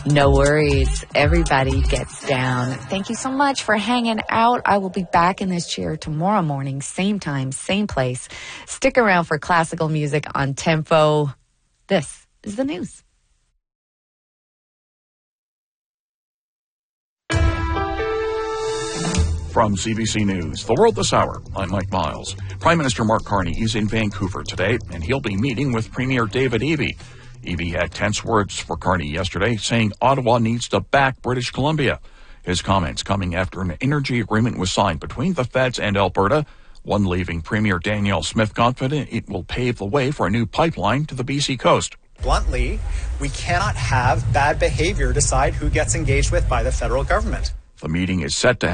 No worries. Everybody gets down. Thank you so much for hanging out. I will be back in this chair tomorrow morning, same time, same place. Stick around for classical music on Tempo. This is the news. From CBC News, The World This Hour, I'm Mike Miles. Prime Minister Mark Carney is in Vancouver today, and he'll be meeting with Premier David Eby. Eby had tense words for Carney yesterday, saying Ottawa needs to back British Columbia. His comments coming after an energy agreement was signed between the feds and Alberta, one leaving Premier Danielle Smith confident it will pave the way for a new pipeline to the BC coast. Bluntly, we cannot have bad behavior decide who gets engaged with by the federal government. The meeting is set to